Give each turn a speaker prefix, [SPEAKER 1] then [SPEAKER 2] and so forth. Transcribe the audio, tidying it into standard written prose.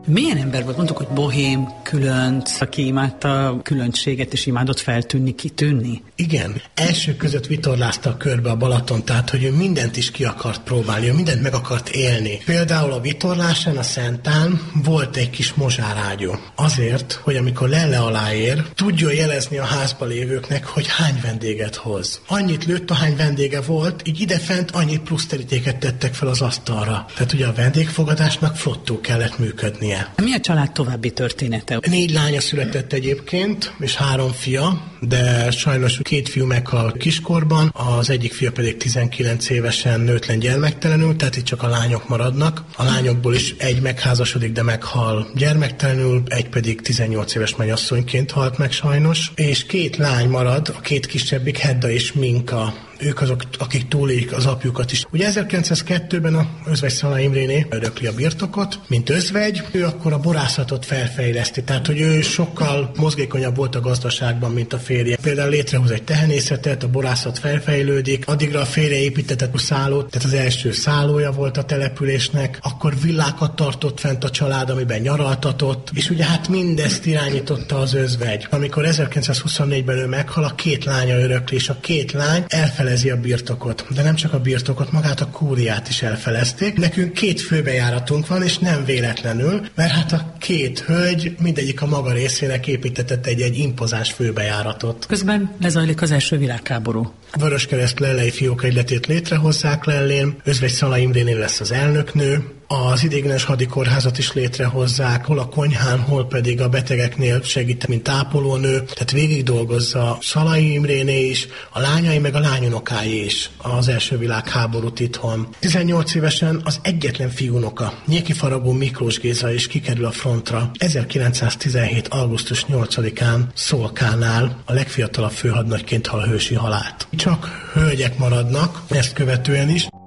[SPEAKER 1] Milyen ember volt? Mondtuk, hogy bohém, különc, aki imádta a különbséget és imádott feltűnni, kitűnni?
[SPEAKER 2] Igen. Első között vitorlázta a körbe a Balaton, tehát hogy ő mindent is ki akart próbálni, ő mindent meg akart élni. Például a vitorlásán, a Szentán volt egy kis mozsárágyú. Azért, hogy amikor Lelle alá ér, tudjon jelezni a házba lévőknek, hogy hány vendéget hoz. Annyit lőtt, ahány vendége volt, így idefent annyi plusz terítéket tettek fel az asztalra. Tehát ugye a vendégfogadásnak flottul kellett működnie.
[SPEAKER 1] Mi a család további története?
[SPEAKER 2] 4 lánya született egyébként, és 3 fia, de sajnos 2 fiú meghal kiskorban, az egyik fia pedig 19 évesen nőtlen gyermektelenül, tehát itt csak a lányok maradnak. A lányokból is egy megházasodik, de meghal gyermektelenül, egy pedig 18 éves mennyasszonyként halt meg sajnos, és 2 lány marad, a 2 kisebbik, Hedda és Minka. Ők azok, akik túlélik az apjukat is. Ugye 1902-ben a Özvegy Szalai Imréné örökli a birtokot, mint özvegy, ő akkor a borászatot felfejleszti, tehát hogy ő sokkal mozgékonyabb volt a gazdaságban, mint a férje. Például létrehoz egy tehenészetet, a borászat felfejlődik, addigra a férje építetett a szállót, tehát az első szállója volt a településnek, akkor villákat tartott fent a család, amiben nyaraltatott, és ugye hát mindezt irányította az özvegy. Amikor 1924-ben ő meghal, a 2 lánya örökli, és a 2 lány elfelezi a birtokot. De nem csak a birtokot, magát a kúriát is elfelezték. Nekünk 2 főbejáratunk van, és nem véletlenül, mert hát a 2 hölgy mindegyik a maga részének építetett egy impozáns főbejáratot.
[SPEAKER 1] Közben lezajlik az első világháború.
[SPEAKER 2] A Vöröskereszt Lellei Fiók Egyletét létrehozzák Lellén, Özvegy Szalai Imréné lesz az elnöknő, az ideiglenes hadikórházat is létrehozzák, hol a konyhán, hol pedig a betegeknél segít, mint ápolónő, tehát végig dolgozza Szalai Imréné is, a lányai meg a lányunokái is az első világháborút itthon. 18 évesen az egyetlen fiúnoka, Nyéki Faragó Miklós Géza is kikerül a frontra. 1917. augusztus 8-án Szolkánál a legfiatalabb főhadnagyként hal hősi halált. Csak hölgyek maradnak, ezt követően is.